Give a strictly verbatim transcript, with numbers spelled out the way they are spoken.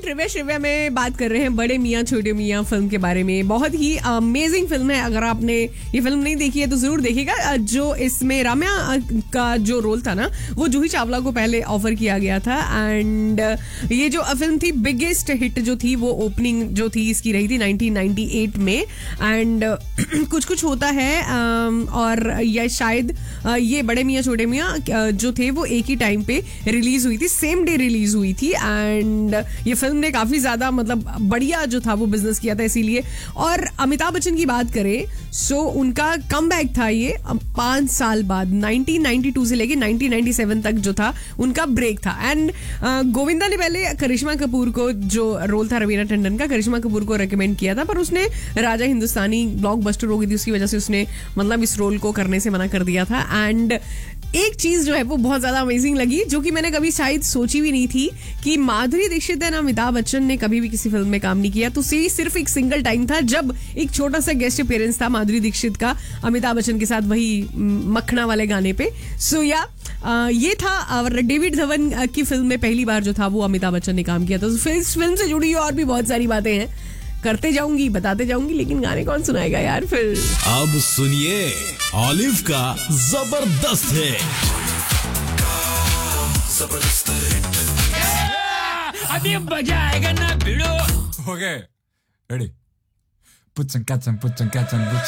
Trivia श्रिविया में बात कर रहे हैं बड़े मियाँ छोटे मियाँ फिल्म के बारे में। बहुत ही अमेजिंग फिल्म है। अगर आपने ये फिल्म नहीं देखी है तो जरूर देखिएगा। जो इसमें राम्या का जो रोल था ना, वो जूही चावला को पहले ऑफर किया गया था। एंड ये जो फिल्म थी, बिगेस्ट हिट जो थी, वो ओपनिंग जो थी इसकी रही थी नाइनटीन नाइंटी एट में। एंड कुछ कुछ होता है और ये शायद ये बड़े मियाँ छोटे मियाँ जो थे वो एक ही टाइम पे रिलीज हुई थी, सेम डे रिलीज हुई थी। एंड ये फिल्म ने काफी ज्यादा मतलब बढ़िया जो था वो बिजनेस किया था इसीलिए। और अमिताभ बच्चन की बात करें सो उनका कमबैक था ये पांच साल बाद, नाइनटीन नाइंटी टू से लेके नाइनटीन नाइंटी सेवन तक जो था उनका ब्रेक था। एंड गोविंदा ने पहले करिश्मा कपूर को, जो रोल था रवीना टंडन का, करिश्मा कपूर को रेकमेंड किया था, पर उसने राजा हिंदुस्तानी ब्लॉकबस्टर हो गई थी, उसकी वजह से उसने मतलब इस रोल को करने से मना कर दिया था। एंड एक चीज जो है वो बहुत ज्यादा अमेजिंग लगी, जो कि मैंने कभी शायद सोची भी नहीं थी, कि माधुरी दीक्षित एंड अमिताभ बच्चन ने कभी भी किसी फिल्म में काम नहीं किया। तो सिर्फ एक सिंगल टाइम था जब एक छोटा सा गेस्ट अपीयरेंस था माधुरी दीक्षित का अमिताभ बच्चन के साथ, वही मखना वाले गाने पे। सो या आ, ये था। और डेविड धवन की फिल्म में पहली बार जो था वो अमिताभ बच्चन ने काम किया था। तो इस फिल्म से जुड़ी और भी बहुत सारी बातें हैं, करते जाऊंगी, बताते जाऊंगी, लेकिन गाने कौन सुनाएगा यार फिर। अब सुनिए ऑलिव का जबरदस्त है। अभी मजा आएगा ना भिड़ो। Okay ready, put some cats and put some cats and